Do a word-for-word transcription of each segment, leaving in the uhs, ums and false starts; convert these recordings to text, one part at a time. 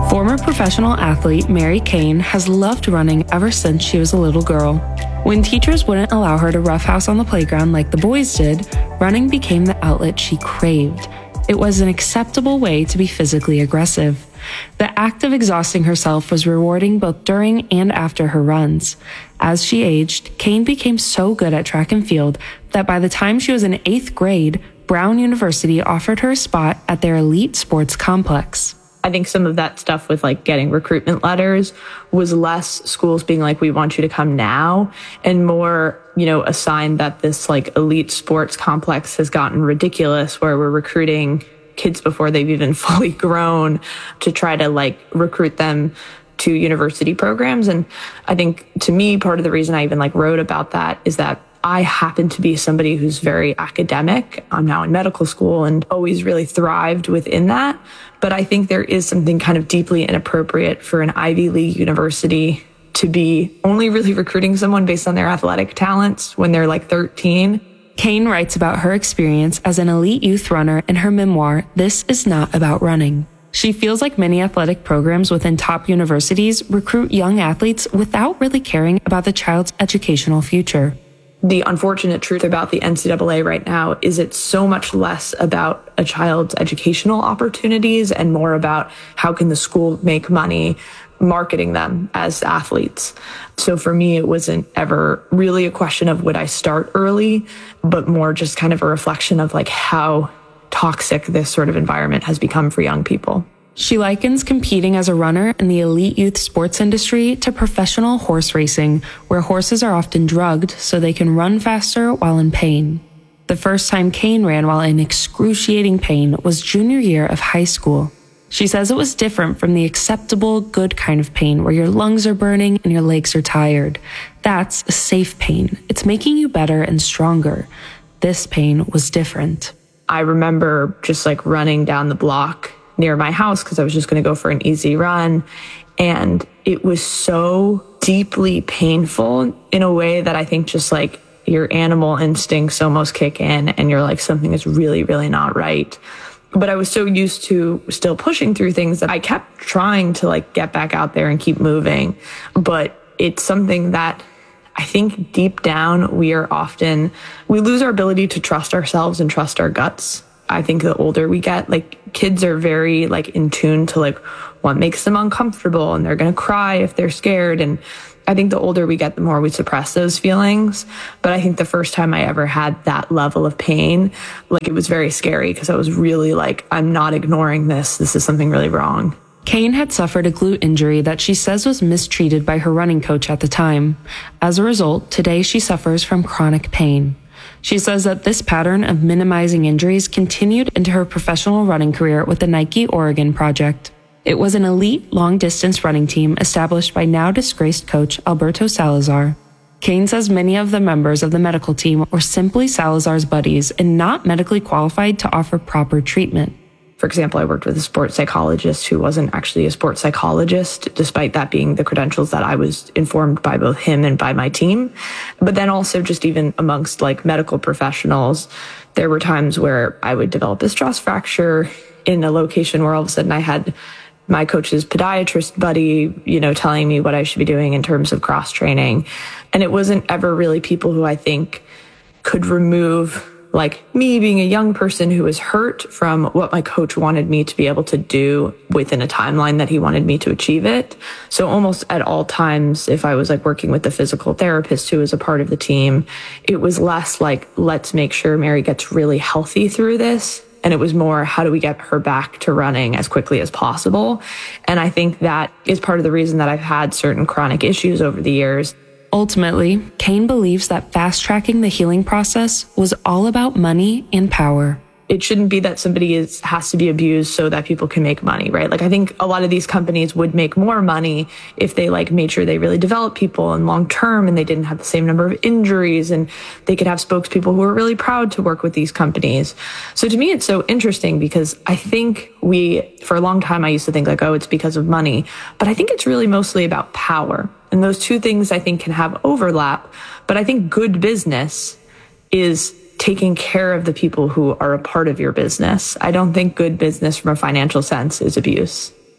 Former professional athlete Mary Cain has loved running ever since she was a little girl. When teachers wouldn't allow her to roughhouse on the playground like the boys did, running became the outlet she craved. It was an acceptable way to be physically aggressive. The act of exhausting herself was rewarding both during and after her runs. As she aged, Cain became so good at track and field that by the time she was in eighth grade, Brown University offered her a spot at their elite sports complex. I think some of that stuff with like getting recruitment letters was less schools being like, we want you to come now, and more, you know, a sign that this like elite sports complex has gotten ridiculous, where we're recruiting kids before they've even fully grown to try to like recruit them to university programs. And I think to me, part of the reason I even like wrote about that is that I happen to be somebody who's very academic. I'm now in medical school and always really thrived within that. But I think there is something kind of deeply inappropriate for an Ivy League university to be only really recruiting someone based on their athletic talents when they're like thirteen. Cain writes about her experience as an elite youth runner in her memoir, This Is Not About Running. She feels like many athletic programs within top universities recruit young athletes without really caring about the child's educational future. The unfortunate truth about the N C double A right now is it's so much less about a child's educational opportunities and more about how can the school make money marketing them as athletes. So for me, it wasn't ever really a question of would I start early, but more just kind of a reflection of like how toxic this sort of environment has become for young people. She likens competing as a runner in the elite youth sports industry to professional horse racing, where horses are often drugged so they can run faster while in pain. The first time Cain ran while in excruciating pain was junior year of high school. She says it was different from the acceptable, good kind of pain where your lungs are burning and your legs are tired. That's a safe pain. It's making you better and stronger. This pain was different. I remember just like running down the block near my house because I was just going to go for an easy run. And it was so deeply painful in a way that I think just like your animal instincts almost kick in and you're like, something is really, really not right. But I was so used to still pushing through things that I kept trying to like get back out there and keep moving. But it's something that I think deep down we are often, we lose our ability to trust ourselves and trust our guts. I think the older we get, like kids are very like in tune to like what makes them uncomfortable and they're going to cry if they're scared. And I think the older we get, the more we suppress those feelings. But I think the first time I ever had that level of pain, like it was very scary because I was really like, I'm not ignoring this. This is something really wrong. Cain had suffered a glute injury that she says was mistreated by her running coach at the time. As a result, today she suffers from chronic pain. She says that this pattern of minimizing injuries continued into her professional running career with the Nike Oregon Project. It was an elite long-distance running team established by now-disgraced coach Alberto Salazar. Cain says many of the members of the medical team were simply Salazar's buddies and not medically qualified to offer proper treatment. For example, I worked with a sports psychologist who wasn't actually a sports psychologist, despite that being the credentials that I was informed by both him and by my team. But then also just even amongst like medical professionals, there were times where I would develop a stress fracture in a location where all of a sudden I had my coach's podiatrist buddy, you know, telling me what I should be doing in terms of cross training. And it wasn't ever really people who I think could remove like me being a young person who was hurt from what my coach wanted me to be able to do within a timeline that he wanted me to achieve it. So almost at all times, if I was like working with the physical therapist who was a part of the team, it was less like, let's make sure Mary gets really healthy through this. And it was more, how do we get her back to running as quickly as possible? And I think that is part of the reason that I've had certain chronic issues over the years. Ultimately, Cain believes that fast-tracking the healing process was all about money and power. It shouldn't be that somebody is has to be abused so that people can make money, right? Like I think a lot of these companies would make more money if they like made sure they really developed people and long term and they didn't have the same number of injuries and they could have spokespeople who are really proud to work with these companies. So to me, it's so interesting because I think we, for a long time, I used to think like, oh, it's because of money, but I think it's really mostly about power. And those two things I think can have overlap, but I think good business is taking care of the people who are a part of your business. I don't think good business from a financial sense is abuse.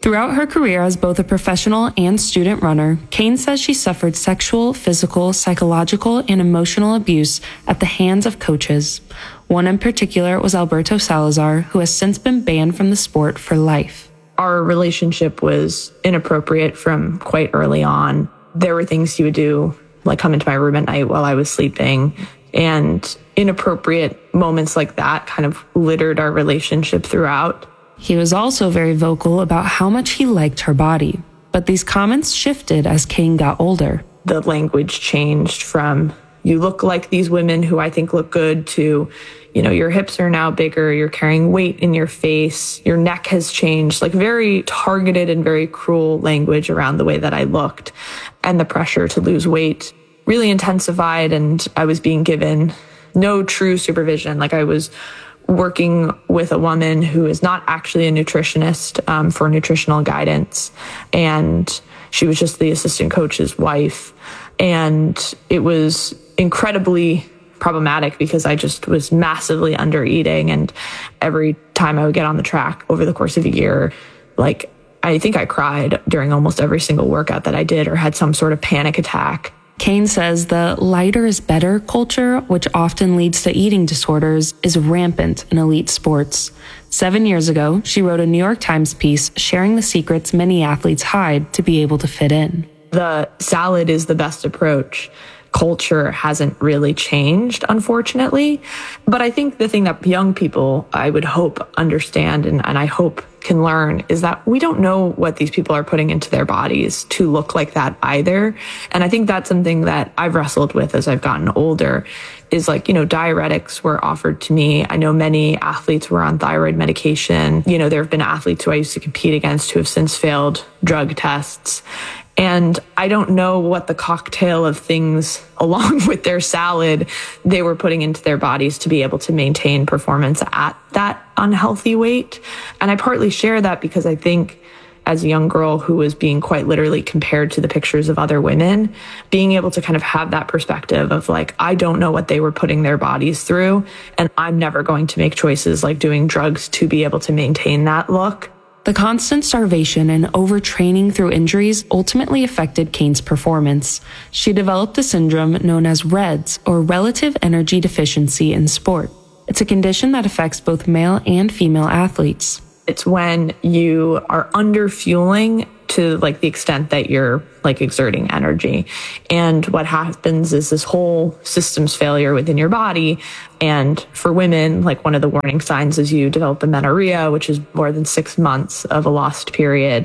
Throughout her career as both a professional and student runner, Cain says she suffered sexual, physical, psychological, and emotional abuse at the hands of coaches. One in particular was Alberto Salazar, who has since been banned from the sport for life. Our relationship was inappropriate from quite early on. There were things he would do, like come into my room at night while I was sleeping, and inappropriate moments like that kind of littered our relationship throughout. He was also very vocal about how much he liked her body, but these comments shifted as Cain got older. The language changed from, you look like these women who I think look good, to, you know, your hips are now bigger, you're carrying weight in your face, your neck has changed, like very targeted and very cruel language around the way that I looked. And the pressure to lose weight really intensified, and I was being given no true supervision. Like I was working with a woman who is not actually a nutritionist um, for nutritional guidance. And she was just the assistant coach's wife. And it was incredibly problematic because I just was massively under eating. And every time I would get on the track over the course of a year, like I think I cried during almost every single workout that I did, or had some sort of panic attack. Cain says the lighter is better culture, which often leads to eating disorders, is rampant in elite sports. Seven years ago, she wrote a New York Times piece sharing the secrets many athletes hide to be able to fit in. The salad is the best approach. Culture hasn't really changed, unfortunately. But I think the thing that young people, I would hope, understand and, and I hope can learn is that we don't know what these people are putting into their bodies to look like that either. And I think that's something that I've wrestled with as I've gotten older, is like, you know, diuretics were offered to me. I know many athletes were on thyroid medication. You know, there have been athletes who I used to compete against who have since failed drug tests. And I don't know what the cocktail of things along with their salad they were putting into their bodies to be able to maintain performance at that unhealthy weight. And I partly share that because I think as a young girl who was being quite literally compared to the pictures of other women, being able to kind of have that perspective of like, I don't know what they were putting their bodies through, and I'm never going to make choices like doing drugs to be able to maintain that look. The constant starvation and overtraining through injuries ultimately affected Cain's performance. She developed a syndrome known as RED-S, or Relative Energy Deficiency in Sport. It's a condition that affects both male and female athletes. It's when you are under fueling to like the extent that you're like exerting energy. And what happens is this whole systems failure within your body. And for women, like one of the warning signs is you develop amenorrhea, which is more than six months of a lost period.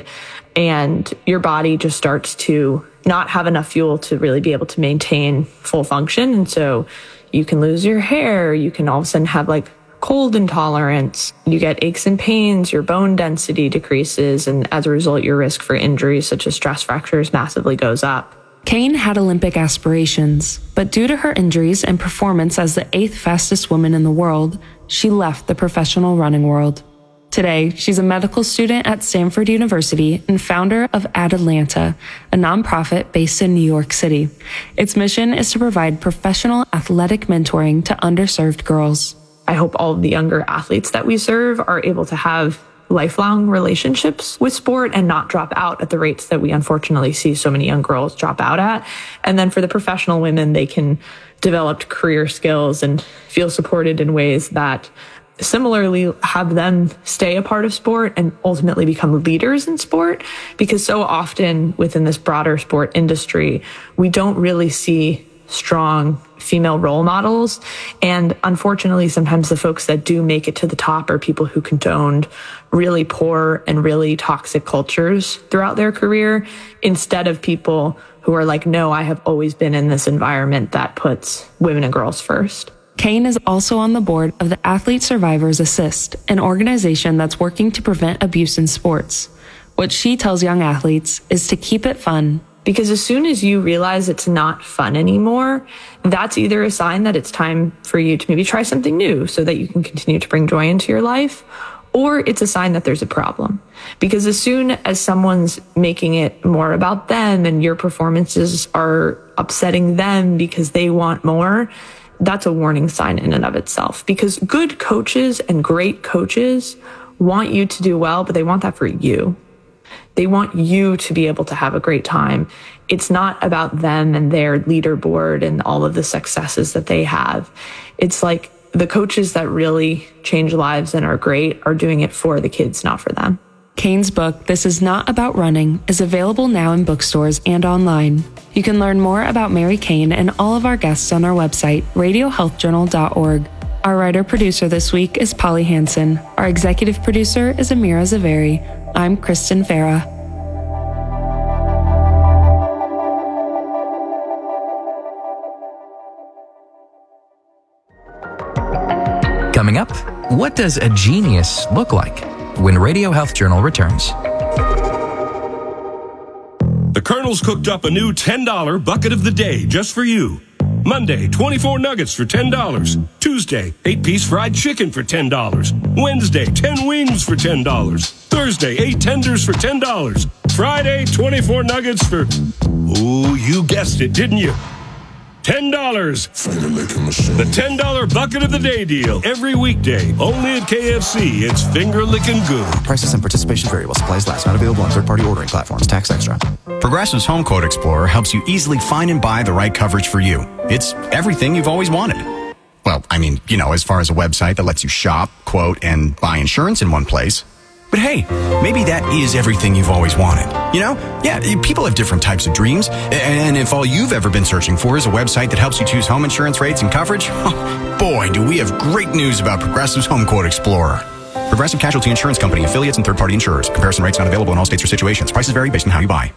And your body just starts to not have enough fuel to really be able to maintain full function. And so you can lose your hair. You can all of a sudden have like cold intolerance, you get aches and pains, your bone density decreases, and as a result, your risk for injuries such as stress fractures massively goes up. Cain had Olympic aspirations, but due to her injuries and performance as the eighth fastest woman in the world, she left the professional running world. Today, she's a medical student at Stanford University and founder of Atlanta, a nonprofit based in New York City. Its mission is to provide professional athletic mentoring to underserved girls. I hope all of the younger athletes that we serve are able to have lifelong relationships with sport and not drop out at the rates that we unfortunately see so many young girls drop out at. And then for the professional women, they can develop career skills and feel supported in ways that similarly have them stay a part of sport and ultimately become leaders in sport. Because so often within this broader sport industry, we don't really see strong female role models. And unfortunately, sometimes the folks that do make it to the top are people who condoned really poor and really toxic cultures throughout their career, instead of people who are like, no, I have always been in this environment that puts women and girls first. Cain is also on the board of the Athlete Survivors Assist, an organization that's working to prevent abuse in sports. What she tells young athletes is to keep it fun. Because as soon as you realize it's not fun anymore, that's either a sign that it's time for you to maybe try something new so that you can continue to bring joy into your life, or it's a sign that there's a problem. Because as soon as someone's making it more about them and your performances are upsetting them because they want more, that's a warning sign in and of itself. Because good coaches and great coaches want you to do well, but they want that for you. They want you to be able to have a great time. It's not about them and their leaderboard and all of the successes that they have. It's like the coaches that really change lives and are great are doing it for the kids, not for them. Cain's book, This Is Not About Running, is available now in bookstores and online. You can learn more about Mary Cain and all of our guests on our website, radio health journal dot org. Our writer-producer this week is Polly Hansen. Our executive producer is Amira Zaveri. I'm Kristen Farah. Coming up, what does a genius look like? When Radio Health Journal returns. The Colonel's cooked up a new ten dollar bucket of the day just for you. Monday, twenty-four nuggets for ten dollars. Tuesday, eight piece fried chicken for ten dollars. Wednesday, ten wings for ten dollars. Thursday, eight tenders for ten dollars. Friday, twenty-four nuggets for, ooh, you guessed it, didn't you? ten dollars. The ten dollar bucket of the day deal. Every weekday. Only at K F C. It's finger-licking good. Prices and participation vary while supplies last. Not available on third-party ordering platforms. Tax extra. Progressive's Home Quote Explorer helps you easily find and buy the right coverage for you. It's everything you've always wanted. Well, I mean, you know, as far as a website that lets you shop, quote, and buy insurance in one place. But hey, maybe that is everything you've always wanted. You know? Yeah, people have different types of dreams. And if all you've ever been searching for is a website that helps you choose home insurance rates and coverage, boy, do we have great news about Progressive's Home Quote Explorer. Progressive Casualty Insurance Company, affiliates, and third-party insurers. Comparison rates not available in all states or situations. Prices vary based on how you buy.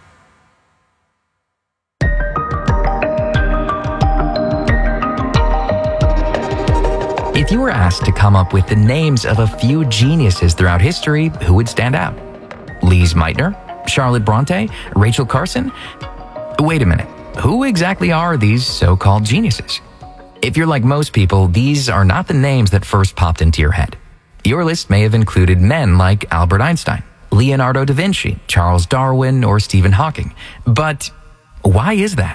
If you were asked to come up with the names of a few geniuses throughout history, who would stand out? Lise Meitner? Charlotte Bronte? Rachel Carson? Wait a minute. Who exactly are these so-called geniuses? If you're like most people, these are not the names that first popped into your head. Your list may have included men like Albert Einstein, Leonardo da Vinci, Charles Darwin, or Stephen Hawking. But why is that?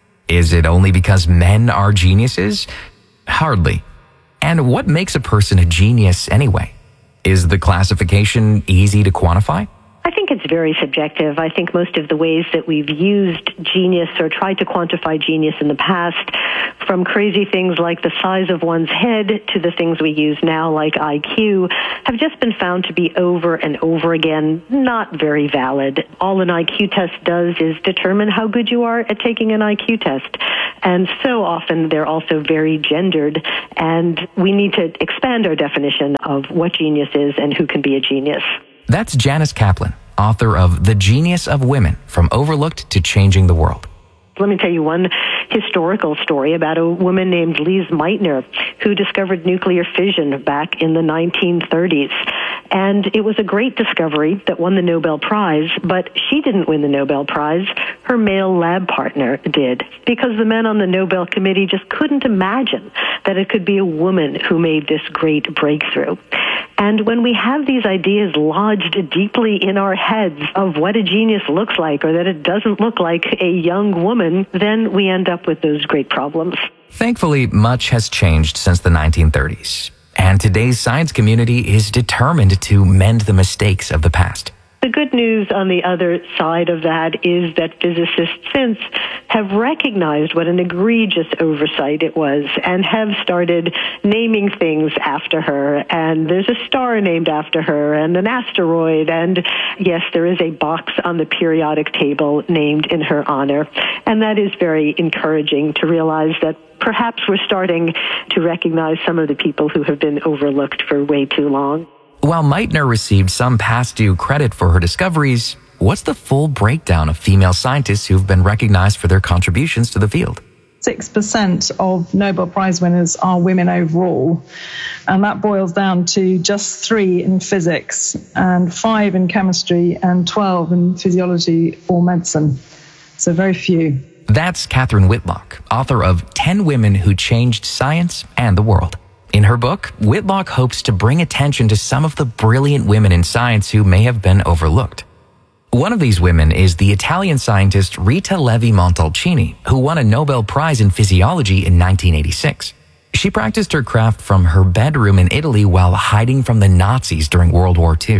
Is it only because men are geniuses? Hardly. And what makes a person a genius anyway? Is the classification easy to quantify? I think it's very subjective. I think most of the ways that we've used genius or tried to quantify genius in the past, from crazy things like the size of one's head to the things we use now like I Q, have just been found to be over and over again not very valid. All an I Q test does is determine how good you are at taking an I Q test. And so often they're also very gendered, and we need to expand our definition of what genius is and who can be a genius. That's Janice Kaplan, author of The Genius of Women, From Overlooked to Changing the World. Let me tell you one historical story about a woman named Lise Meitner who discovered nuclear fission back in the nineteen thirties. And it was a great discovery that won the Nobel Prize, but she didn't win the Nobel Prize. Her male lab partner did, because the men on the Nobel Committee just couldn't imagine that it could be a woman who made this great breakthrough. And when we have these ideas lodged deeply in our heads of what a genius looks like, or that it doesn't look like a young woman, then we end up with those great problems. Thankfully, much has changed since the nineteen thirties, and today's science community is determined to mend the mistakes of the past. The good news on the other side of that is that physicists since have recognized what an egregious oversight it was and have started naming things after her. And there's a star named after her and an asteroid. And yes, there is a box on the periodic table named in her honor. And that is very encouraging to realize that perhaps we're starting to recognize some of the people who have been overlooked for way too long. While Meitner received some past due credit for her discoveries, what's the full breakdown of female scientists who've been recognized for their contributions to the field? six percent of Nobel Prize winners are women overall, and that boils down to just three in physics, and five in chemistry, and twelve in physiology or medicine. So very few. That's Catherine Whitlock, author of ten Women Who Changed Science and the World. In her book, Whitlock hopes to bring attention to some of the brilliant women in science who may have been overlooked. One of these women is the Italian scientist Rita Levi-Montalcini, who won a Nobel Prize in Physiology in nineteen eighty-six. She practiced her craft from her bedroom in Italy while hiding from the Nazis during World War Two.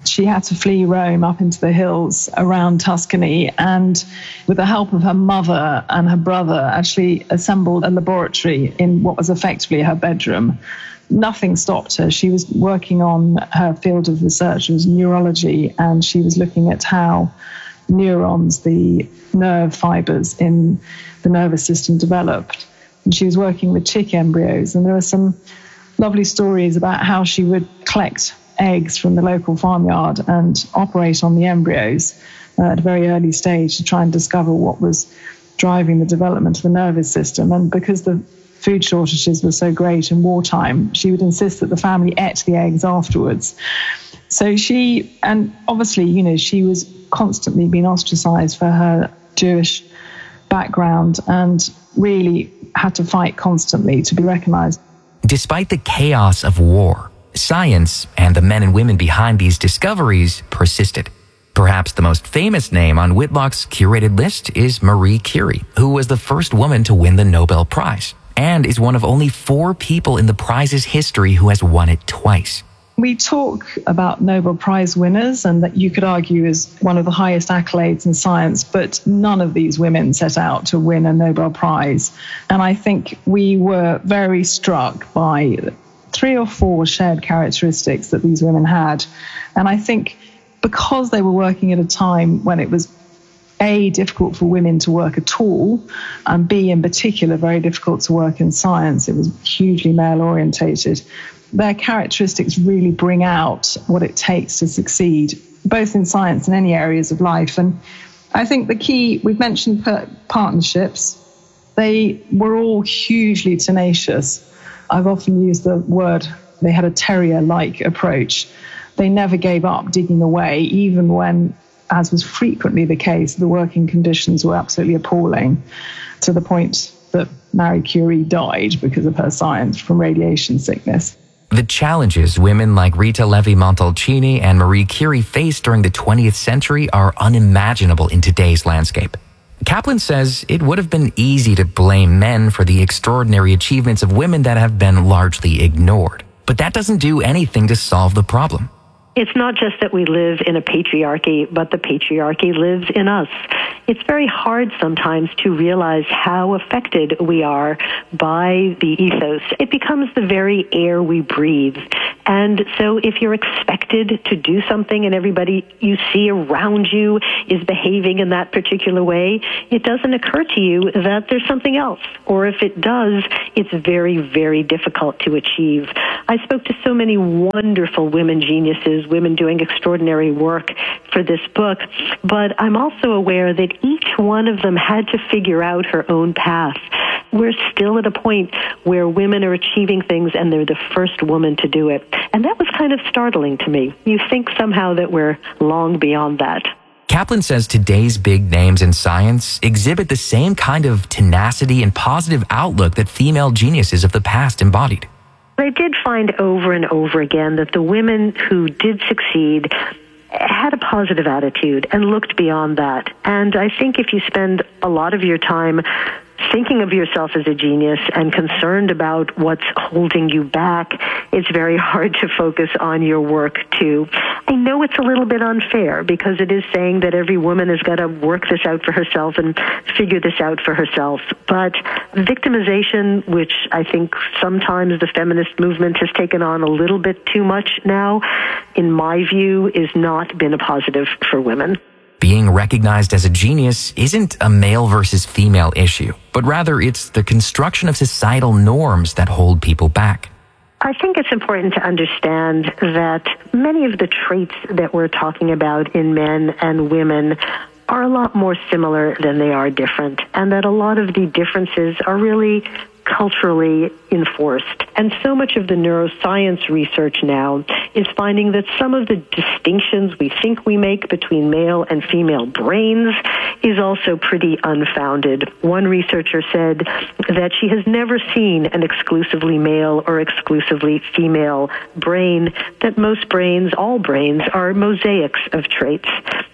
She had to flee Rome up into the hills around Tuscany, and with the help of her mother and her brother, actually assembled a laboratory in what was effectively her bedroom. Nothing stopped her. She was working on her field of research, was neurology, and she was looking at how neurons, the nerve fibers in the nervous system, developed. And she was working with chick embryos, and there were some lovely stories about how she would collect eggs from the local farmyard and operate on the embryos uh, at a very early stage to try and discover what was driving the development of the nervous system. And because the food shortages were so great in wartime, she would insist that the family ate the eggs afterwards. So she, and obviously, you know, she was constantly being ostracized for her Jewish background and really had to fight constantly to be recognized. Despite the chaos of war, science and the men and women behind these discoveries persisted. Perhaps the most famous name on Whitlock's curated list is Marie Curie, who was the first woman to win the Nobel Prize and is one of only four people in the prize's history who has won it twice. We talk about Nobel Prize winners, and that you could argue is one of the highest accolades in science, but none of these women set out to win a Nobel Prize. And I think we were very struck by three or four shared characteristics that these women had. And I think because they were working at a time when it was A, difficult for women to work at all, and B, in particular, very difficult to work in science, it was hugely male-orientated, their characteristics really bring out what it takes to succeed, both in science and any areas of life. And I think the key, we've mentioned per- partnerships, they were all hugely tenacious. I've often used the word, they had a terrier-like approach. They never gave up digging away, even when, as was frequently the case, the working conditions were absolutely appalling, to the point that Marie Curie died because of her science from radiation sickness. The challenges women like Rita Levi-Montalcini and Marie Curie faced during the twentieth century are unimaginable in today's landscape. Kaplan says it would have been easy to blame men for the extraordinary achievements of women that have been largely ignored. But that doesn't do anything to solve the problem. It's not just that we live in a patriarchy, but the patriarchy lives in us. It's very hard sometimes to realize how affected we are by the ethos. It becomes the very air we breathe. And so if you're expected to do something and everybody you see around you is behaving in that particular way, it doesn't occur to you that there's something else. Or if it does, it's very, very difficult to achieve. I spoke to so many wonderful women geniuses, women doing extraordinary work for this book, but I'm also aware that each one of them had to figure out her own path. We're still at a point where women are achieving things and they're the first woman to do it. And that was kind of startling to me. You think somehow that we're long beyond that. Kaplan says today's big names in science exhibit the same kind of tenacity and positive outlook that female geniuses of the past embodied. I did find over and over again that the women who did succeed had a positive attitude and looked beyond that. And I think if you spend a lot of your time thinking of yourself as a genius and concerned about what's holding you back, it's very hard to focus on your work too. I know it's a little bit unfair because it is saying that every woman has got to work this out for herself and figure this out for herself. But victimization, which I think sometimes the feminist movement has taken on a little bit too much now, in my view, has not been a positive for women. Being recognized as a genius isn't a male versus female issue, but rather it's the construction of societal norms that hold people back. I think it's important to understand that many of the traits that we're talking about in men and women are a lot more similar than they are different, and that a lot of the differences are really culturally enforced. And so much of the neuroscience research now is finding that some of the distinctions we think we make between male and female brains is also pretty unfounded. One researcher said that she has never seen an exclusively male or exclusively female brain, that most brains, all brains, are mosaics of traits.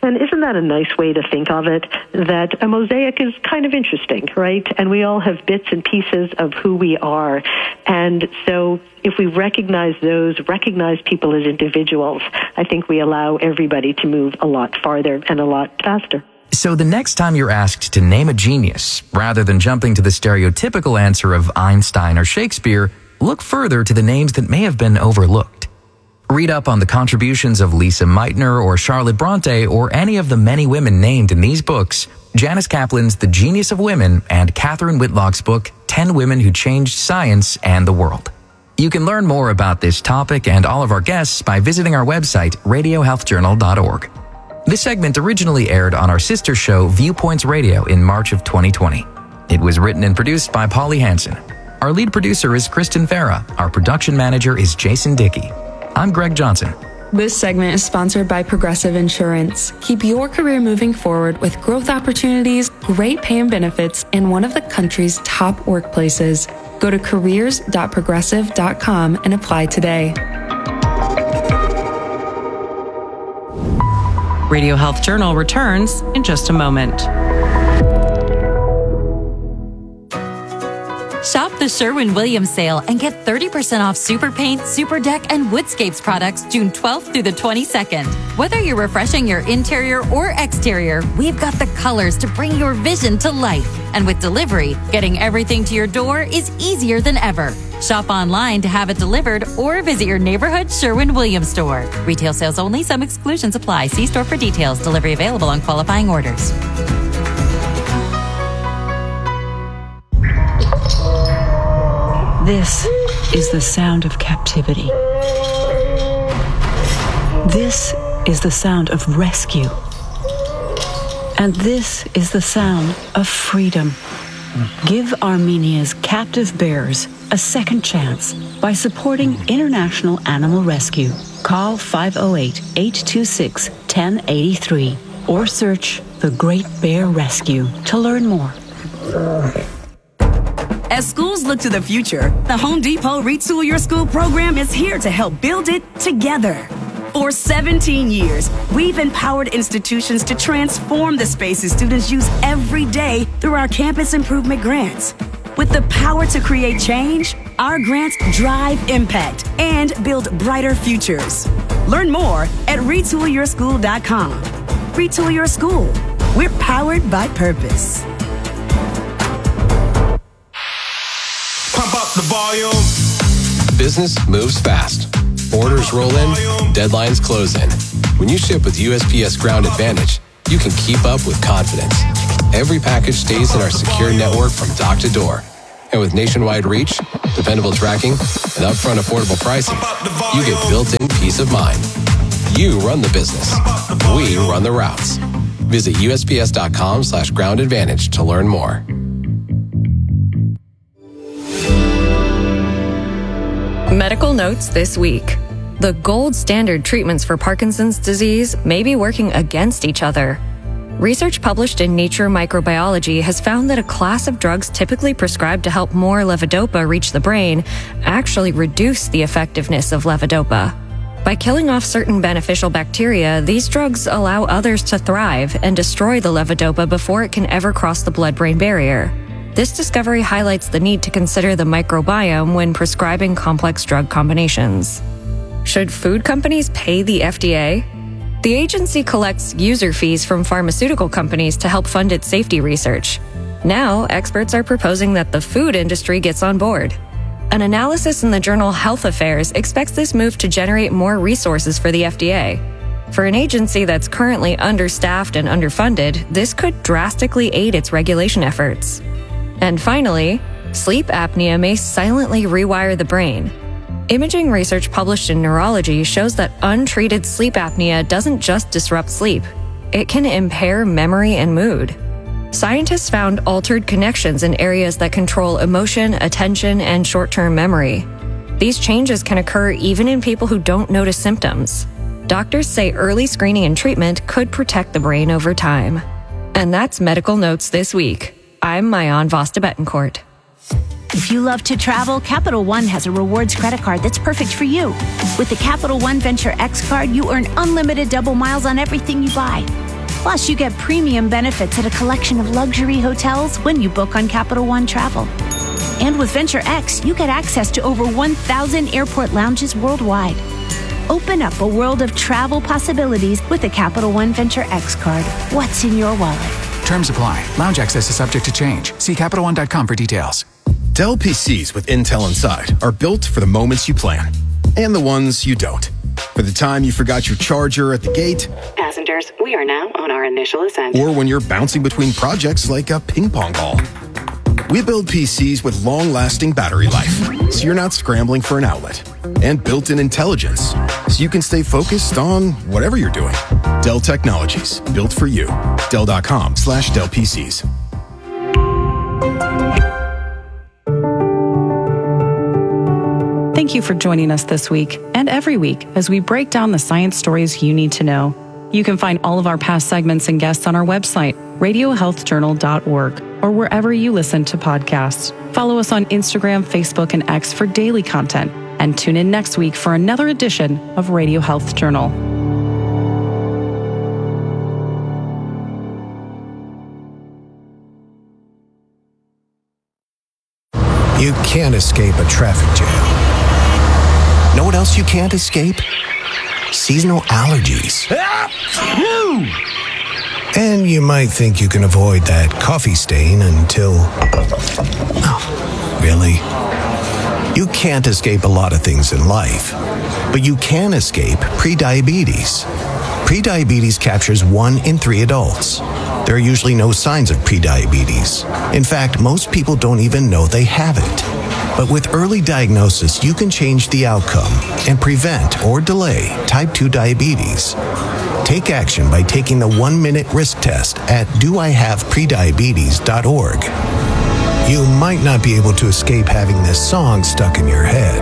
And isn't that a nice way to think of it? That a mosaic is kind of interesting, right? And we all have bits and pieces of who we are. And so if we recognize those, recognize people as individuals, I think we allow everybody to move a lot farther and a lot faster. So the next time you're asked to name a genius, rather than jumping to the stereotypical answer of Einstein or Shakespeare, look further to the names that may have been overlooked. Read up on the contributions of Lisa Meitner or Charlotte Bronte or any of the many women named in these books, Janice Kaplan's The Genius of Women and Catherine Whitlock's book, ten Women Who Changed Science and the World. You can learn more about this topic and all of our guests by visiting our website, radio health journal dot org. This segment originally aired on our sister show, Viewpoints Radio, in March of twenty twenty. It was written and produced by Polly Hansen. Our lead producer is Kristen Farah. Our production manager is Jason Dickey. I'm Greg Johnson. This segment is sponsored by Progressive Insurance. Keep your career moving forward with growth opportunities, great pay and benefits, and one of the country's top workplaces. Go to careers dot progressive dot com and apply today. Radio Health Journal returns in just a moment. Shop the Sherwin-Williams sale and get thirty percent off Super Paint, Super Deck, and Woodscapes products June twelfth through the twenty-second. Whether you're refreshing your interior or exterior, we've got the colors to bring your vision to life. And with delivery, getting everything to your door is easier than ever. Shop online to have it delivered or visit your neighborhood Sherwin-Williams store. Retail sales only. Some exclusions apply. See store for details. Delivery available on qualifying orders. This is the sound of captivity. This is the sound of rescue. And this is the sound of freedom. Give Armenia's captive bears a second chance by supporting International Animal Rescue. Call five oh eight, eight two six, one oh eight three or search The Great Bear Rescue to learn more. As schools look to the future, the Home Depot Retool Your School program is here to help build it together. For seventeen years, we've empowered institutions to transform the spaces students use every day through our campus improvement grants. With the power to create change, our grants drive impact and build brighter futures. Learn more at retool your school dot com. Retool Your School. We're powered by purpose. Pump up the volume. Business moves fast. Orders roll in, deadlines close in. When you ship with U S P S Ground Advantage, you can keep up with confidence. Every package stays in our secure network from dock to door. And with nationwide reach, dependable tracking, and upfront affordable pricing, you get built-in peace of mind. You run the business. We run the routes. Visit U S P S dot com slash ground advantage to learn more. Medical notes this week. The gold standard treatments for Parkinson's disease may be working against each other. Research published in Nature Microbiology has found that a class of drugs typically prescribed to help more levodopa reach the brain actually reduce the effectiveness of levodopa. By killing off certain beneficial bacteria, these drugs allow others to thrive and destroy the levodopa before it can ever cross the blood-brain barrier. This discovery highlights the need to consider the microbiome when prescribing complex drug combinations. Should food companies pay the F D A? The agency collects user fees from pharmaceutical companies to help fund its safety research. Now, experts are proposing that the food industry gets on board. An analysis in the journal Health Affairs expects this move to generate more resources for the F D A. For an agency that's currently understaffed and underfunded, this could drastically aid its regulation efforts. And finally, sleep apnea may silently rewire the brain. Imaging research published in Neurology shows that untreated sleep apnea doesn't just disrupt sleep. It can impair memory and mood. Scientists found altered connections in areas that control emotion, attention, and short-term memory. These changes can occur even in people who don't notice symptoms. Doctors say early screening and treatment could protect the brain over time. And that's Medical Notes this week. I'm Mayan Vasta Betancourt. If you love to travel, Capital One has a rewards credit card that's perfect for you. With the Capital One Venture X card, you earn unlimited double miles on everything you buy. Plus, you get premium benefits at a collection of luxury hotels when you book on Capital One Travel. And with Venture X, you get access to over one thousand airport lounges worldwide. Open up a world of travel possibilities with a Capital One Venture X card. What's in your wallet? Terms apply. Lounge access is subject to change. See Capital One dot com for details. Dell P Cs with Intel inside are built for the moments you plan and the ones you don't. For the time you forgot your charger at the gate. Passengers, we are now on our initial ascent. Or when you're bouncing between projects like a ping pong ball. We build P Cs with long-lasting battery life, so you're not scrambling for an outlet. And built-in intelligence, so you can stay focused on whatever you're doing. Dell Technologies, built for you. Dell.com slash Dell PCs. Thank you for joining us this week and every week as we break down the science stories you need to know. You can find all of our past segments and guests on our website, radio health journal dot org, or wherever you listen to podcasts. Follow us on Instagram, Facebook, and X for daily content, and tune in next week for another edition of Radio Health Journal. You can't escape a traffic jam. Know what else you can't escape? Seasonal allergies. And you might think you can avoid that coffee stain until... Oh, really? You can't escape a lot of things in life, but you can escape prediabetes. Prediabetes captures one in three adults. There are usually no signs of prediabetes. In fact, most people don't even know they have it. But with early diagnosis, you can change the outcome and prevent or delay type two diabetes. Take action by taking the one-minute risk test at do I have prediabetes dot org. You might not be able to escape having this song stuck in your head,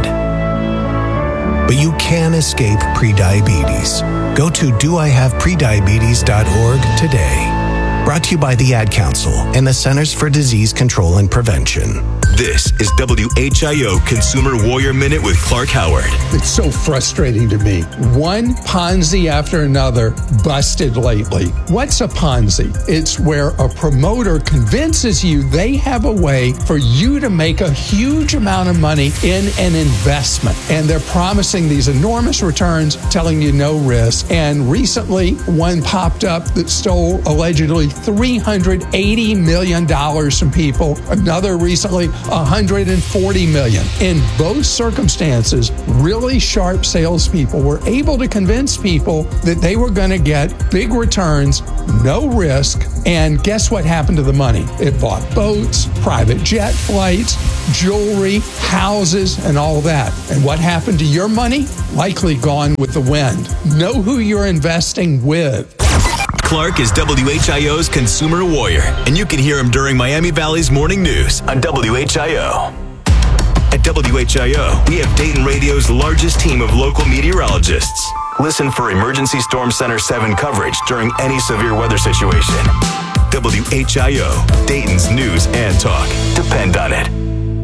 but you can escape prediabetes. Go to do I have prediabetes dot org today. Brought to you by the Ad Council and the Centers for Disease Control and Prevention. This is W H I O Consumer Warrior Minute with Clark Howard. It's so frustrating to me. One Ponzi after another busted lately. What's a Ponzi? It's where a promoter convinces you they have a way for you to make a huge amount of money in an investment. And they're promising these enormous returns, telling you no risk. And recently, one popped up that stole allegedly three hundred eighty million dollars from people. Another recently, one hundred forty million dollars. In both circumstances, really sharp salespeople were able to convince people that they were going to get big returns, no risk, and guess what happened to the money? It bought boats, private jet flights, jewelry, houses, and all that. And what happened to your money? Likely gone with the wind. Know who you're investing with. Clark is W H I O's Consumer Warrior, and you can hear him during Miami Valley's Morning News on W H I O. At W H I O, we have Dayton Radio's largest team of local meteorologists. Listen for Emergency Storm Center seven coverage during any severe weather situation. W H I O, Dayton's news and talk. Depend on it.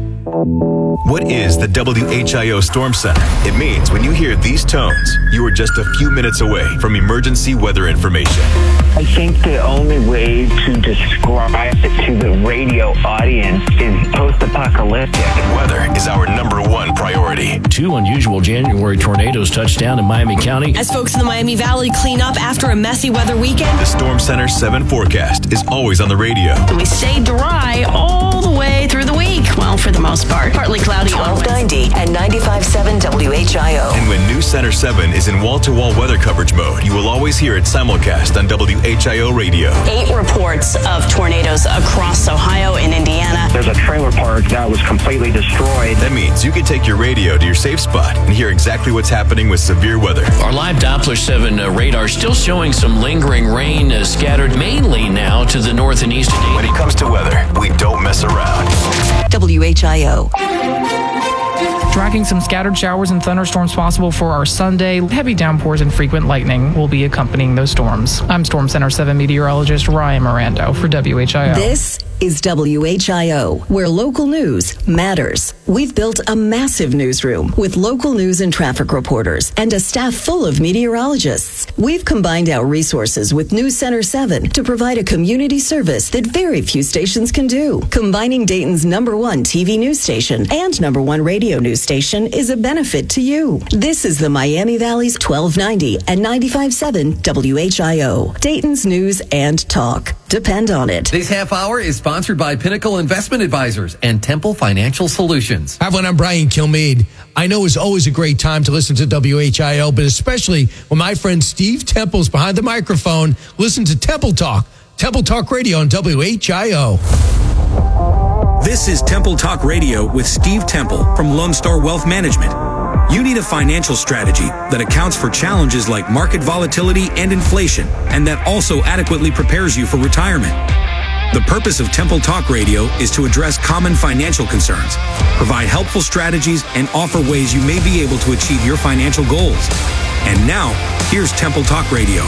What is the W H I O Storm Center? It means when you hear these tones, you are just a few minutes away from emergency weather information. I think the only way to describe it to the radio audience is post-apocalyptic. Weather is our number one priority. Two unusual January tornadoes touched down in Miami County. As folks in the Miami Valley clean up after a messy weather weekend. The Storm Center seven forecast is always on the radio. We stay dry all the way through the week. Well, for the most part. Partly cloudy. twelve ninety and ninety-five point seven W H I O. And when New Center seven is in wall-to-wall weather coverage mode, you will always hear it simulcast on W H I O radio. Eight reports of tornadoes across Ohio and Indiana. There's a trailer park that was completely destroyed. That means you can take your radio to your safe spot and hear exactly what's happening with severe weather. Our live Doppler seven uh, radar still showing some lingering rain uh, scattered mainly now to the north and east. When it comes to weather, we don't mess around. W H I O. Tracking some scattered showers and thunderstorms possible for our Sunday. Heavy downpours and frequent lightning will be accompanying those storms. I'm Storm Center seven meteorologist Ryan Mirando for W H I O. This is W H I O, where local news matters. We've built a massive newsroom with local news and traffic reporters and a staff full of meteorologists. We've combined our resources with News Center seven to provide a community service that very few stations can do. Combining Dayton's number one T V news station and number one radio news station is a benefit to you. This is the Miami Valley's twelve ninety and ninety-five point seven W H I O. Dayton's news and talk. Depend on it. This half hour is sponsored by Pinnacle Investment Advisors and Temple Financial Solutions. Hi, everyone. I'm Brian Kilmeade. I know it's always a great time to listen to W H I O, but especially when my friend Steve Temple's behind the microphone. Listen to Temple Talk. Temple Talk Radio on W H I O. This is Temple Talk Radio with Steve Temple from Lone Star Wealth Management. You need a financial strategy that accounts for challenges like market volatility and inflation, and that also adequately prepares you for retirement. The purpose of Temple Talk Radio is to address common financial concerns, provide helpful strategies, and offer ways you may be able to achieve your financial goals. And now, here's Temple Talk Radio.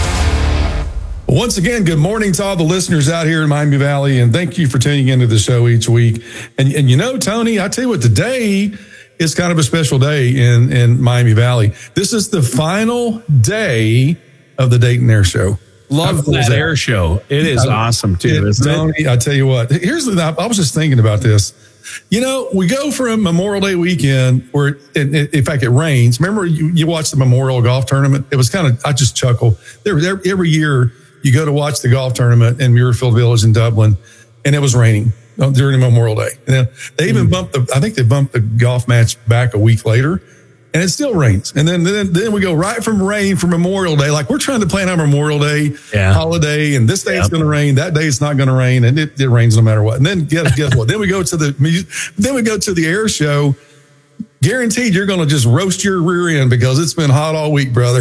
Once again, good morning to all the listeners out here in Miami Valley, and thank you for tuning into the show each week. And, and you know, Tony, I tell you what, today is kind of a special day in, in Miami Valley. This is the final day of the Dayton Air Show. Love that, that air show. It is I, awesome, too, it, isn't Tony, it? I tell you what, here's the, I was just thinking about this. You know, we go from Memorial Day weekend where, it, it, in fact, it rains. Remember, you, you watched the Memorial Golf Tournament? It was kind of, I just chuckle. There, there, every year, you go to watch the golf tournament in Muirfield Village in Dublin, and it was raining during Memorial Day. And then they even bumped the, I think they bumped the golf match back a week later, and it still rains. And then, then, then we go right from rain for Memorial Day. Like we're trying to plan our Memorial Day yeah. holiday, and this day yeah. it's going to rain, that day it's not going to rain, and it, it rains no matter what. And then guess, guess what? Then we go to the, then we go to the air show. Guaranteed you're going to just roast your rear end because it's been hot all week, brother.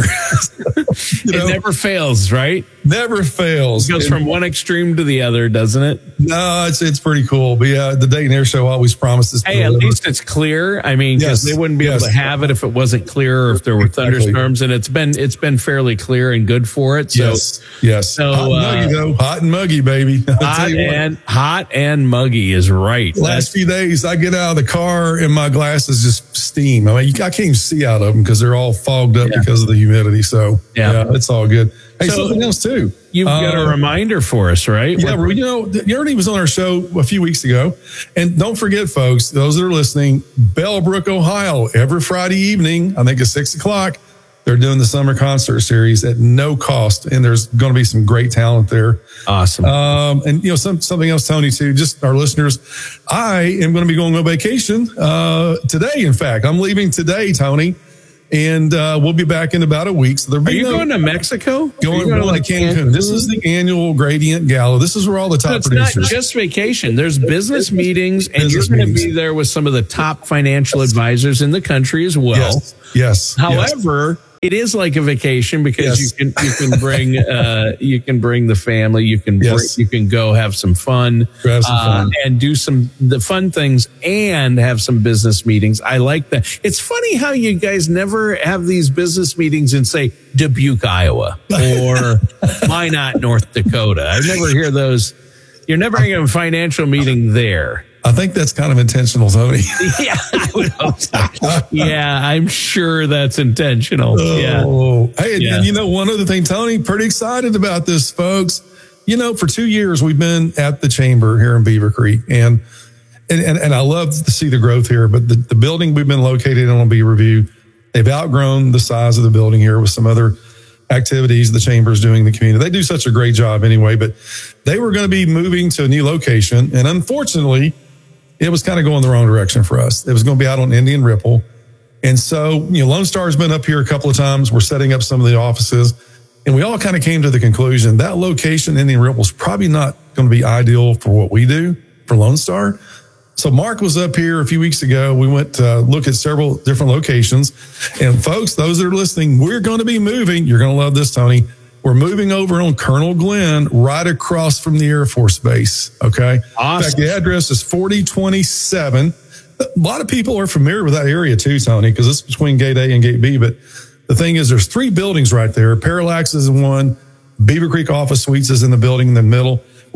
you know? It never fails, right? Never fails. It goes from one extreme to the other, doesn't it? No, it's it's pretty cool. But yeah, the Dayton Air Show always promises. Hey, at least it's clear. I mean, because yes, they wouldn't be yes. able to have it if it wasn't clear or if there were exactly. thunderstorms. And it's been it's been fairly clear and good for it. So, yes, yes. So, hot and muggy, uh, though. Hot and muggy, baby. Hot and hot and muggy is right. The last That's, few days, I get out of the car and my glasses just steam. I mean, I can't even see out of them because they're all fogged up yeah. because of the humidity. So yeah, yeah it's all good. Hey, so, something else too. You've got uh, a reminder for us, right? Yeah, We're, you know, Ernie was on our show a few weeks ago. And don't forget, folks, those that are listening, Bellbrook, Ohio, every Friday evening, I think it's six o'clock, they're doing the summer concert series at no cost. And there's going to be some great talent there. Awesome. Um, and, you know, some, something else, Tony, too, just our listeners, I am going to be going on vacation uh, today. In fact, I'm leaving today, Tony. And uh, we'll be back in about a week. So Are you no, going to Mexico? Going, going to like Cancun. Cancun. This is the annual Gradient Gala. This is where all the top so it's producers. Not just vacation. There's business meetings, and business you're going to be there with some of the top financial advisors in the country as well. Yes. yes However, yes. it is like a vacation because yes. you can you can bring uh, you can bring the family. You can yes. bring, you can go have some fun, have some fun. Uh, and do some the fun things and have some business meetings. I like that. It's funny how you guys never have these business meetings and say Dubuque, Iowa, or Minot, North Dakota. I never hear those. You're never having a financial meeting there. I think that's kind of intentional, Tony. yeah, I would hope so. Yeah, I'm sure that's intentional. Oh. Yeah. Hey, yeah. and you know, one other thing, Tony, pretty excited about this, folks. You know, for two years, we've been at the Chamber here in Beaver Creek, and and, and, and I love to see the growth here, but the, the building we've been located in on Beaver View, they've outgrown the size of the building here with some other activities the chamber is doing in the community. They do such a great job anyway, but they were going to be moving to a new location, and unfortunately, it was kind of going the wrong direction for us. It was going to be out on Indian Ripple. And so, you know, Lone Star's been up here a couple of times. We're setting up some of the offices, and we all kind of came to the conclusion that location, Indian Ripple, is probably not going to be ideal for what we do for Lone Star. So Mark was up here a few weeks ago. We went to look at several different locations. And folks, those that are listening, we're going to be moving. You're going to love this, Tony. We're moving over on Colonel Glenn, right across from the Air Force Base. Okay. Awesome. In fact, the address is forty twenty-seven. A lot of people are familiar with that area too, Tony, because it's between Gate A and Gate B. But the thing is, there's three buildings right there. Parallax is in one. Beaver Creek Office Suites is in the building in the middle.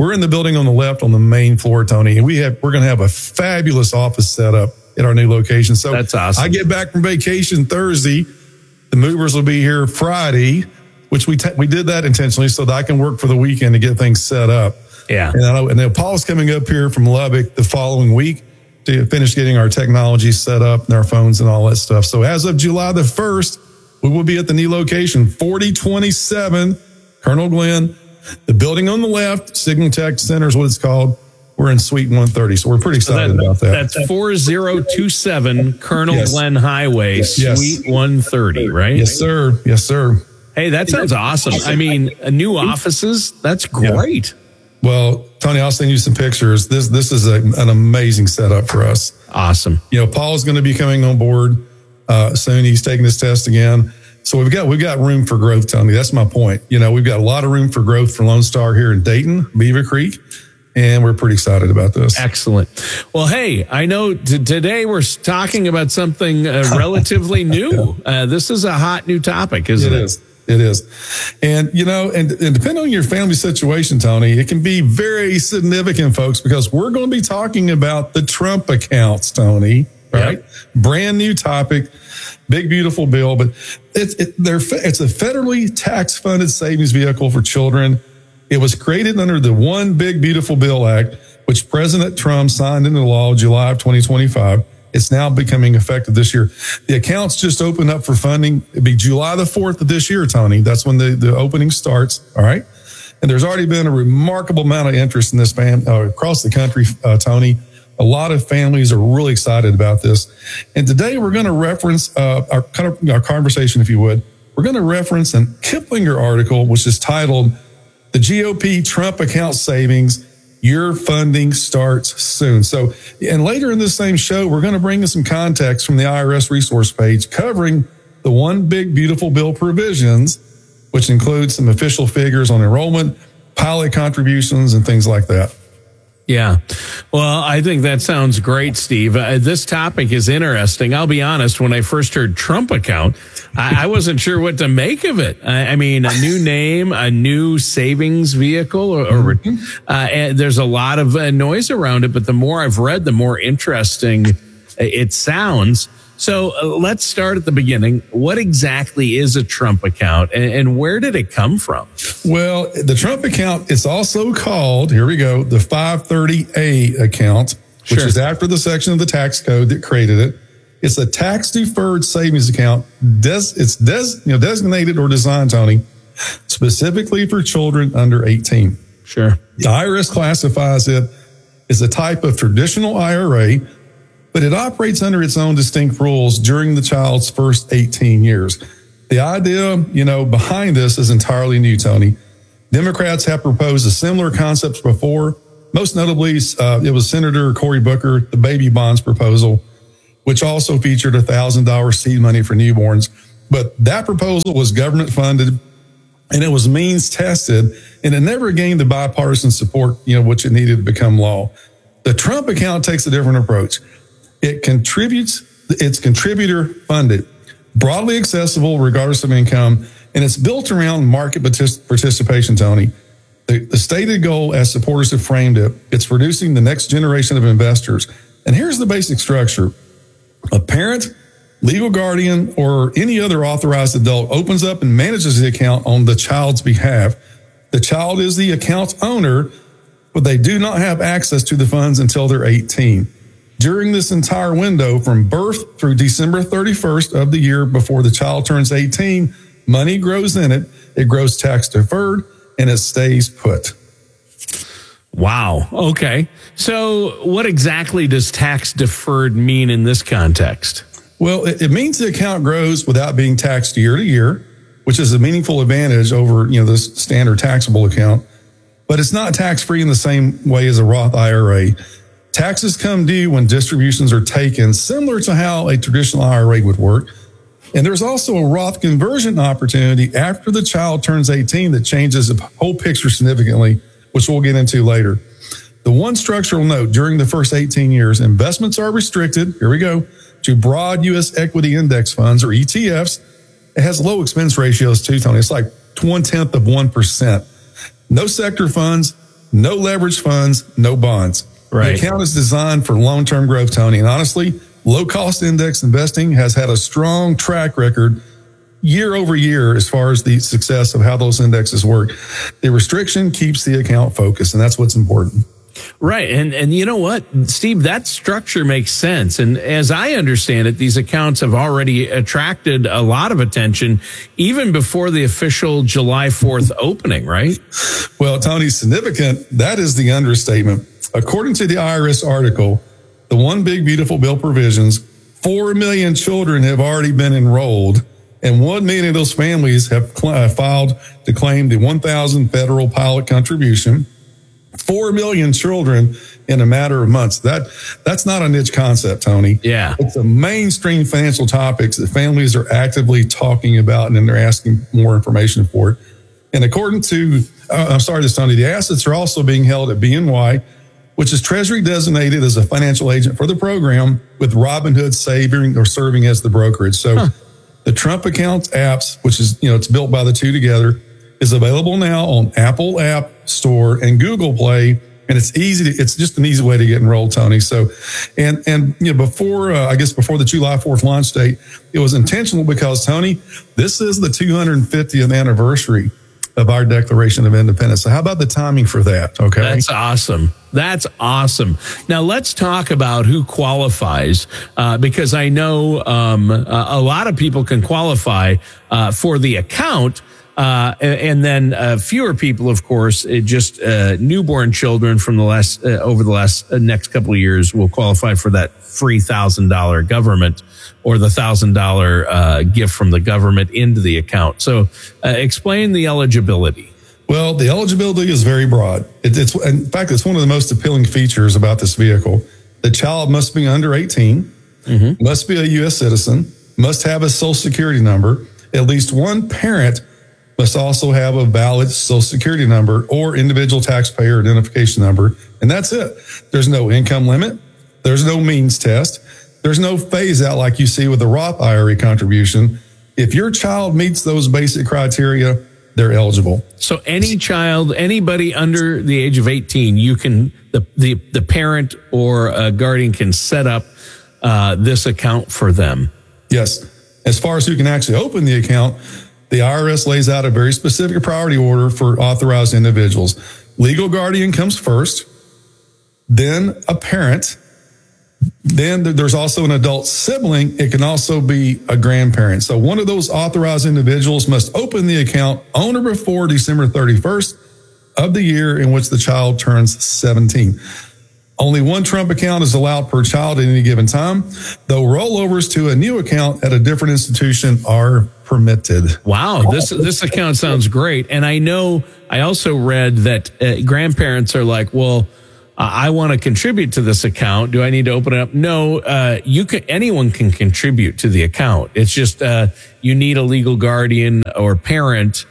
we're in the building on the left on the main floor, Tony, and we have we're going to have a fabulous office set up at our new location. So that's awesome. I get back from vacation Thursday. The movers will be here Friday, which we te- we did that intentionally so that I can work for the weekend to get things set up. Yeah. And, I, and then Paul's coming up here from Lubbock the following week to finish getting our technology set up and our phones and all that stuff. So as of July the first, we will be at the new location, forty twenty-seven Colonel Glenn. The building on the left, Signal Tech Center is what it's called. We're in Suite one thirty, so we're pretty excited so that, about that. That's four oh two seven Colonel yes. Glenn Highway, yes. Suite one thirty, right? Yes, sir. Yes, sir. Hey, that sounds awesome. I mean, new offices, that's great. Yeah. Well, Tony, I'll send you some pictures. This this is a, an amazing setup for us. Awesome. You know, Paul's going to be coming on board uh, soon. He's taking his test again. So we've got we've got room for growth, Tony. That's my point. You know, we've got a lot of room for growth for Lone Star here in Dayton, Beaver Creek, and we're pretty excited about this. Excellent. Well, hey, I know t- today we're talking about something uh, relatively new. Uh, this is a hot new topic, isn't it? It is. It is. And, you know, and, and depending on your family situation, Tony, it can be very significant, folks, because we're going to be talking about the Trump accounts, Tony, right? Yep. Brand new topic, big, beautiful bill, but it's, it, they're, it's a federally tax funded savings vehicle for children. It was created under the One Big Beautiful Bill Act, which President Trump signed into law July of twenty twenty-five. It's now becoming effective this year. The accounts just opened up for funding. It'll be July the fourth of this year, Tony. That's when the, the opening starts. All right. And there's already been a remarkable amount of interest in this fam- uh, across the country, uh, Tony. A lot of families are really excited about this. And today we're going to reference uh, our kind of our conversation, if you would. We're going to reference an Kiplinger article, which is titled "The G O P Trump Account Savings, Your Funding Starts Soon." So, and later in this same show, we're going to bring in some context from the I R S resource page covering the One Big Beautiful Bill provisions, which includes some official figures on enrollment, pilot contributions, and things like that. Yeah. Well, I think that sounds great, Steve. Uh, this topic is interesting. I'll be honest, when I first heard Trump account, I, I wasn't sure what to make of it. I, I mean, a new name, a new savings vehicle, or, or uh, and there's a lot of uh, noise around it, but the more I've read, the more interesting it sounds. So uh, let's start at the beginning. What exactly is a Trump account, and, and where did it come from? Well, the Trump account is also called, here we go, the five thirty A account, which sure. is after the section of the tax code that created it. It's a tax deferred savings account. Des, it's des, you know, designated or designed, Tony, specifically for children under eighteen. Sure. The I R S classifies it as a type of traditional I R A, but it operates under its own distinct rules during the child's first eighteen years. The idea, you know, behind this is entirely new, Tony. Democrats have proposed a similar concept before. Most notably, uh, it was Senator Cory Booker, the baby bonds proposal, which also featured one thousand dollars seed money for newborns. But that proposal was government funded and it was means tested, and it never gained the bipartisan support, you know, which it needed to become law. The Trump account takes a different approach. It contributes, it's contributor funded, broadly accessible regardless of income, and it's built around market partic- participation, Tony. The, the stated goal, as supporters have framed it, it's producing the next generation of investors. And here's the basic structure. A parent, legal guardian, or any other authorized adult opens up and manages the account on the child's behalf. The child is the account owner, but they do not have access to the funds until they're eighteen. During this entire window, from birth through December thirty-first of the year before the child turns eighteen, money grows in it. It grows tax deferred and it stays put. Wow. Okay. So what exactly does tax deferred mean in this context? Well, it, it means the account grows without being taxed year to year, which is a meaningful advantage over, you know, this standard taxable account. But it's not tax-free in the same way as a Roth I R A. Taxes come due when distributions are taken, similar to how a traditional I R A would work. And there's also a Roth conversion opportunity after the child turns eighteen that changes the whole picture significantly, which we'll get into later. The one structural note, during the first eighteen years, investments are restricted, here we go, to broad U S equity index funds, or E T Fs. It has low expense ratios too, Tony. It's like one-tenth of one percent. No sector funds, no leverage funds, no bonds. Right. The account is designed for long-term growth, Tony. And honestly, low-cost index investing has had a strong track record year over year as far as the success of how those indexes work. The restriction keeps the account focused, and that's what's important. Right. And and you know what, Steve, that structure makes sense. And as I understand it, these accounts have already attracted a lot of attention even before the official July fourth opening, right? Well, Tony, significant, that is the understatement. According to the I R S article, the One Big Beautiful Bill provisions, four million children have already been enrolled, and one million of those families have cl- filed to claim the one thousand federal pilot contribution. Four million children in a matter of months. That that's not a niche concept, Tony. Yeah. It's a mainstream financial topics that families are actively talking about, and then they're asking more information for it. And according to, uh, I'm sorry, this Tony, the assets are also being held at B N Y, which is Treasury designated as a financial agent for the program, with Robinhood saving or serving as the brokerage. So huh. the Trump Accounts apps, which is, you know, it's built by the two together, is available now on Apple App Store and Google Play, and it's easy to, it's just an easy way to get enrolled, Tony. So, and, and, you know, before, uh, I guess before the July fourth launch date, it was intentional because, Tony, this is the two hundred fiftieth anniversary of our Declaration of Independence. So how about the timing for that? Okay. That's awesome. That's awesome. Now let's talk about who qualifies, uh, because I know, um, a, a lot of people can qualify, uh, for the account. Uh, and then uh, fewer people, of course, it just uh, newborn children from the last uh, over the last uh, next couple of years will qualify for that free thousand dollar government or the thousand dollar uh, gift from the government into the account. So, uh, explain the eligibility. Well, the eligibility is very broad. It, it's in fact, it's one of the most appealing features about this vehicle. The child must be under eighteen, mm-hmm. must be a U S citizen, must have a Social Security number. At least one parent must also have a valid Social Security number or individual taxpayer identification number. And that's it. There's no income limit. There's no means test. There's no phase out like you see with the Roth I R A contribution. If your child meets those basic criteria, they're eligible. So any child, anybody under the age of eighteen, you can, the, the, the parent or a guardian can set up uh, this account for them. Yes. As far as who can actually open the account, the I R S lays out a very specific priority order for authorized individuals. Legal guardian comes first, then a parent, then there's also an adult sibling. It can also be a grandparent. So one of those authorized individuals must open the account on or before December thirty-first of the year in which the child turns seventeen. Only one Trump account is allowed per child at any given time, though rollovers to a new account at a different institution are permitted. Wow, this this account sounds great. And I know I also read that uh, grandparents are like, well, uh, I want to contribute to this account. Do I need to open it up? No, uh, you can. Anyone can contribute to the account. It's just uh, you need a legal guardian or parent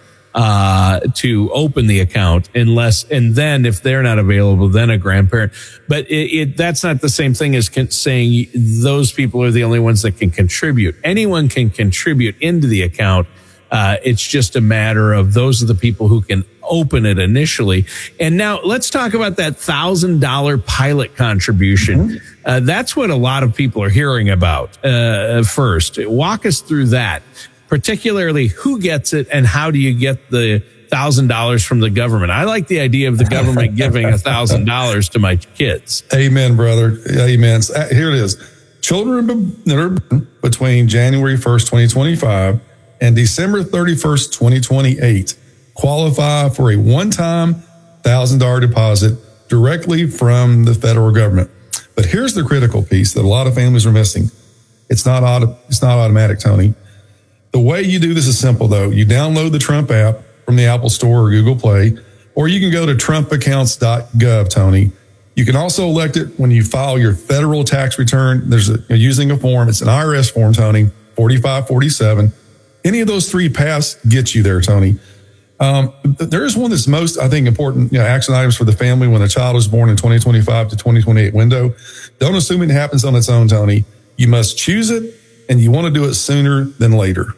uh, to open the account, unless, and then if they're not available, then a grandparent. But it, it that's not the same thing as con- saying those people are the only ones that can contribute. Anyone can contribute into the account. Uh, it's just a matter of those are the people who can open it initially. And now let's talk about that thousand dollar pilot contribution. Mm-hmm. Uh, that's what a lot of people are hearing about, uh, first. Walk us through that. Particularly, who gets it and how do you get the thousand dollars from the government? I like the idea of the government giving a thousand dollars to my kids. Amen, brother. Amen. Here it is. Children that are between January first, twenty twenty-five and December thirty-first, twenty twenty-eight qualify for a one-time thousand dollar deposit directly from the federal government. But here's the critical piece that a lot of families are missing. It's not auto, it's not automatic, Tony. The way you do this is simple, though. You download the Trump app from the Apple Store or Google Play, or you can go to trump accounts dot gov, Tony. You can also elect it when you file your federal tax return. There's a, you're using a form. It's an I R S form, Tony, forty-five forty-seven. Any of those three paths get you there, Tony. Um, there is one that's most, I think, important, you know, action items for the family when a child is born in twenty twenty-five to twenty twenty-eight window. Don't assume it happens on its own, Tony. You must choose it, and you want to do it sooner than later.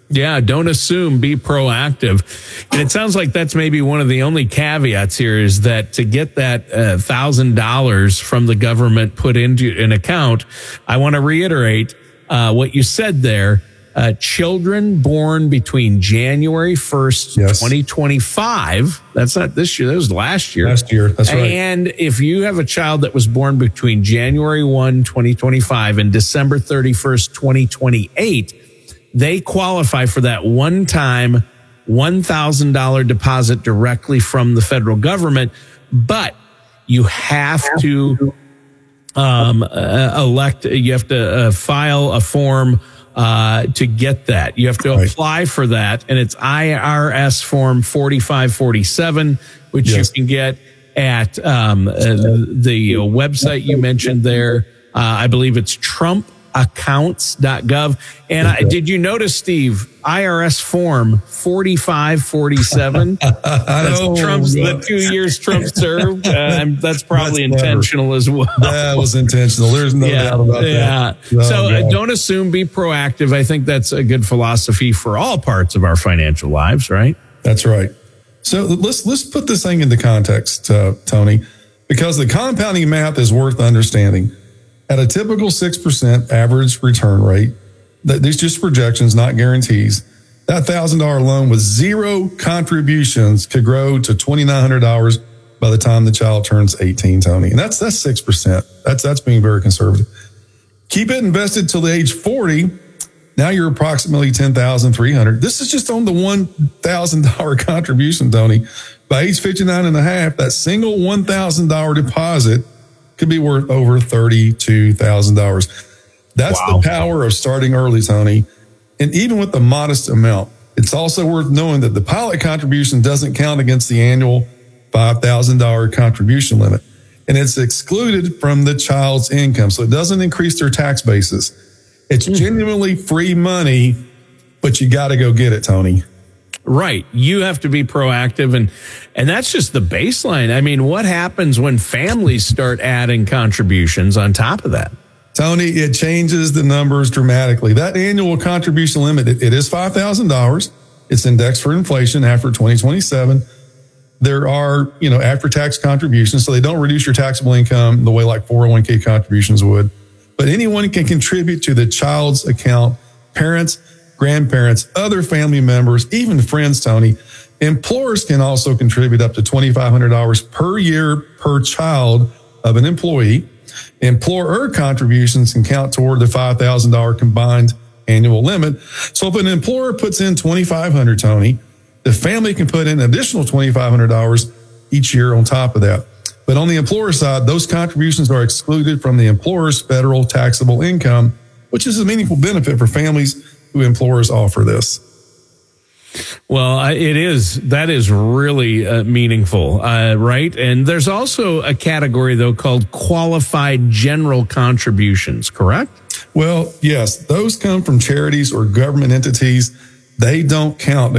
Yeah, don't assume, be proactive. And it sounds like that's maybe one of the only caveats here is that to get that uh, one thousand dollars from the government put into an account, I want to reiterate uh, what you said there. Uh, children born between January first, yes. twenty twenty-five, that's not this year, that was last year. Last year, that's right. And if you have a child that was born between January first, twenty twenty-five and December thirty-first, twenty twenty-eight, they qualify for that one-time one thousand dollars deposit directly from the federal government, but you have to um, uh, elect, you have to uh, file a form uh, to get that. You have to right. apply for that, and it's I R S form forty-five forty-seven, which yes. you can get at um, uh, the website you mentioned there. Uh, I believe it's Trump accounts dot gov. And I, did you notice, Steve, I R S form forty-five forty-seven? That's know, Trump's, the two years Trump served. Uh, that's probably that's intentional never, as well. That was intentional. There's no yeah, doubt about yeah. that. Oh, so uh, God. don't assume, be proactive. I think that's a good philosophy for all parts of our financial lives, right? That's right. So let's let's put this thing into context, uh, Tony, because the compounding math is worth understanding. At a typical six percent average return rate, that these just projections, not guarantees, that one thousand dollars loan with zero contributions could grow to two thousand nine hundred dollars by the time the child turns eighteen, Tony. And that's that's six percent. That's that's being very conservative. Keep it invested till the age forty. Now you're approximately ten thousand three hundred dollars. This is just on the one thousand dollars contribution, Tony. By age fifty-nine and a half, that single one thousand dollars deposit could be worth over thirty-two thousand dollars. That's wow. the power of starting early, Tony. And even with the modest amount, it's also worth knowing that the pilot contribution doesn't count against the annual five thousand dollars contribution limit. And it's excluded from the child's income. So it doesn't increase their tax basis. It's mm. genuinely free money, but you got to go get it, Tony. Right. You have to be proactive. And, and that's just the baseline. I mean, what happens when families start adding contributions on top of that? Tony, it changes the numbers dramatically. That annual contribution limit, it, it is five thousand dollars. It's indexed for inflation after twenty twenty-seven. There are, you know, after-tax contributions, so they don't reduce your taxable income the way like four oh one k contributions would. But anyone can contribute to the child's account, parents, grandparents, other family members, even friends, Tony. Employers can also contribute up to two thousand five hundred dollars per year per child of an employee. Employer contributions can count toward the five thousand dollars combined annual limit. So if an employer puts in two thousand five hundred dollars, Tony, the family can put in an additional two thousand five hundred dollars each year on top of that. But on the employer side, those contributions are excluded from the employer's federal taxable income, which is a meaningful benefit for families who employers offer this. Well, it is. That is really uh, meaningful, uh, right? And there's also a category, though, called qualified general contributions, correct? Well, yes. Those come from charities or government entities. They don't count